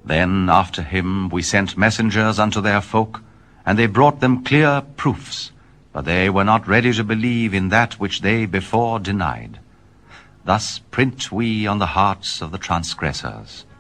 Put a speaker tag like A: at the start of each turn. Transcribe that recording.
A: Then after him we sent messengers unto their folk, and they brought them clear proofs, but they were not ready to believe in that which they before denied. Thus print we on the hearts of the transgressors,